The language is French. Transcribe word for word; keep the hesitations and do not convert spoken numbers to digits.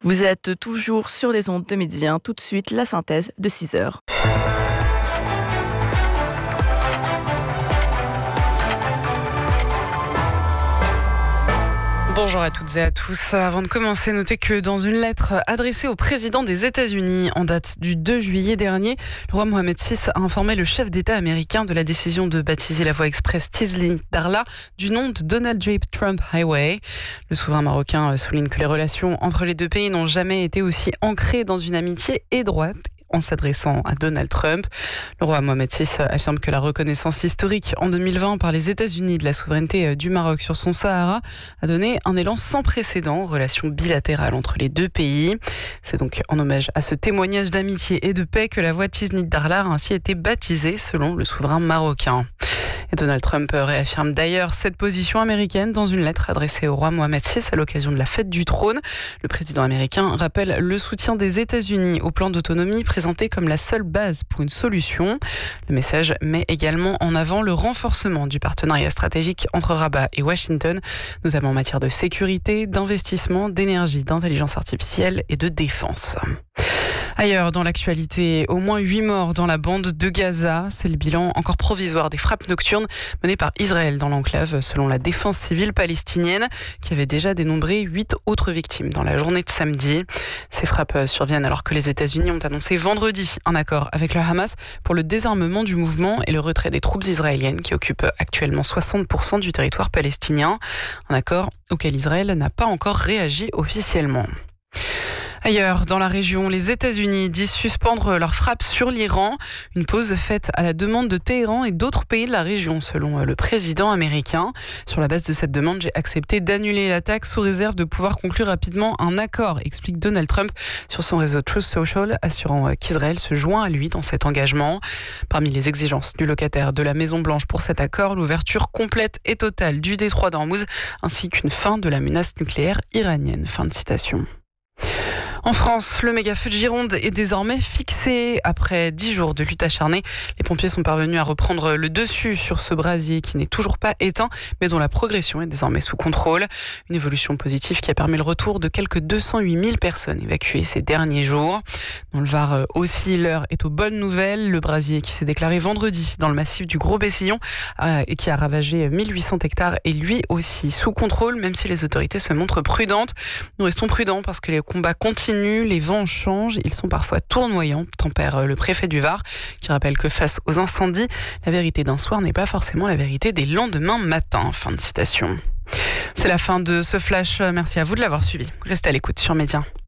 Vous êtes toujours sur les ondes de Midi un. Tout de suite, la synthèse de six heures. Bonjour à toutes et à tous. Avant de commencer, notez que dans une lettre adressée au président des États-Unis en date du deux juillet dernier, le roi Mohammed six a informé le chef d'État américain de la décision de baptiser la voie express Tisli-Darla du nom de Donald J. Trump Highway. Le souverain marocain souligne que les relations entre les deux pays n'ont jamais été aussi ancrées dans une amitié étroite en s'adressant à Donald Trump. Le roi Mohammed six affirme que la reconnaissance historique en deux mille vingt par les États-Unis de la souveraineté du Maroc sur son Sahara a donné un élan sans précédent aux relations bilatérales entre les deux pays. C'est donc en hommage à ce témoignage d'amitié et de paix que la voie Tisli-Darla a ainsi été baptisée selon le souverain marocain. Et Donald Trump réaffirme d'ailleurs cette position américaine dans une lettre adressée au roi Mohammed six à l'occasion de la fête du trône. Le président américain rappelle le soutien des États-Unis au plan d'autonomie présenté comme la seule base pour une solution. Le message met également en avant le renforcement du partenariat stratégique entre Rabat et Washington, notamment en matière de sécurité, d'investissement, d'énergie, d'intelligence artificielle et de défense. Ailleurs, dans l'actualité, au moins huit morts dans la bande de Gaza. C'est le bilan encore provisoire des frappes nocturnes menées par Israël dans l'enclave, selon la défense civile palestinienne, qui avait déjà dénombré huit autres victimes dans la journée de samedi. Ces frappes surviennent alors que les États-Unis ont annoncé vendredi un accord avec le Hamas pour le désarmement du mouvement et le retrait des troupes israéliennes qui occupent actuellement soixante pour cent du territoire palestinien. Un accord auquel Israël n'a pas encore réagi officiellement. Ailleurs, dans la région, les États-Unis disent suspendre leurs frappes sur l'Iran. Une pause faite à la demande de Téhéran et d'autres pays de la région, selon le président américain. Sur la base de cette demande, j'ai accepté d'annuler l'attaque sous réserve de pouvoir conclure rapidement un accord, explique Donald Trump sur son réseau Truth Social, assurant qu'Israël se joint à lui dans cet engagement. Parmi les exigences du locataire de la Maison-Blanche pour cet accord, l'ouverture complète et totale du détroit d'Ormuz, ainsi qu'une fin de la menace nucléaire iranienne. Fin de citation. En France, le méga-feu de Gironde est désormais fixé. Après dix jours de lutte acharnée, les pompiers sont parvenus à reprendre le dessus sur ce brasier qui n'est toujours pas éteint, mais dont la progression est désormais sous contrôle. Une évolution positive qui a permis le retour de quelques deux cent huit mille personnes évacuées ces derniers jours. Dans le Var aussi, l'heure est aux bonnes nouvelles. Le brasier qui s'est déclaré vendredi dans le massif du Gros-Bessillon et qui a ravagé mille huit cents hectares est lui aussi sous contrôle, même si les autorités se montrent prudentes. Nous restons prudents parce que les combats continuent. Les vents changent, ils sont parfois tournoyants, tempère le préfet du Var, qui rappelle que face aux incendies, la vérité d'un soir n'est pas forcément la vérité des lendemains matins. Fin de citation. C'est la fin de ce flash. Merci à vous de l'avoir suivi. Restez à l'écoute sur Média.